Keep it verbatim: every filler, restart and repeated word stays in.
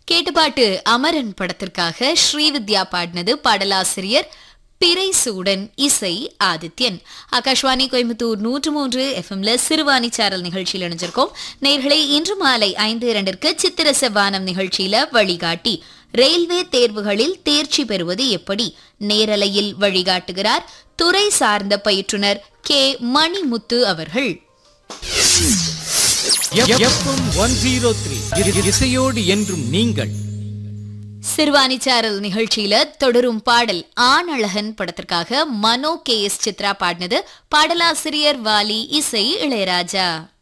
கேட்டு பாட்டு அமரன் படத்திற்காக ஸ்ரீவித்யா பாடினது. பாடலாசிரியர் பிறைசூடன், இசை ஆதித்யன். ஆகாஷ்வாணி கோயம்புத்தூர் நூற்று மூன்று எஃப்எம்ல சிறுவாணி சாரல் நிகழ்ச்சியில் இணைஞ்சிருக்கோம். நேயர்களே, இன்று மாலை ஐந்து இரண்டிற்கு சித்திர செவ்வானம் நிகழ்ச்சியில வழிகாட்டி ரயில்வே தேர்வுகளில் தேர்ச்சி பெறுவது எப்படி நேரலையில் வழிகாட்டுகிறார் துறை சார்ந்த பயிற்றுனர் கே மணிமுத்து அவர்கள். இசையோடு என்றும் நீங்கள். சிறுவாணிச்சாரல் நிகழ்ச்சியில தொடரும் பாடல் ஆணழகன் படத்திற்காக மனோ கே எஸ் சித்ரா பாடினது. பாடலாசிரியர் வாலி, இசை இளையராஜா.